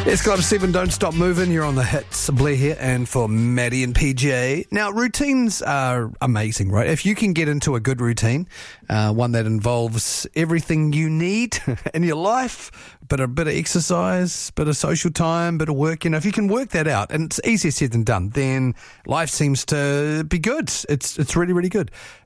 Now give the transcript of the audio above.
It's Club 7, don't stop moving. You're on the hits. Blair here, and for Maddie and PJ. Now, routines are amazing, right? If you can get into a good routine, one that involves everything you need in your life, but a bit of exercise, bit of social time, bit of work, if you can work that out, and it's easier said than done, then life seems to be good. It's really, really good.